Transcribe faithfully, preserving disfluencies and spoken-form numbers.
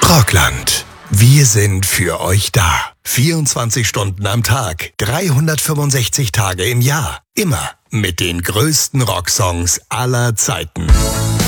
Rockland. Wir sind für euch da. vierundzwanzig Stunden am Tag, dreihundertfünfundsechzig Tage im Jahr. Immer mit den größten Rocksongs aller Zeiten.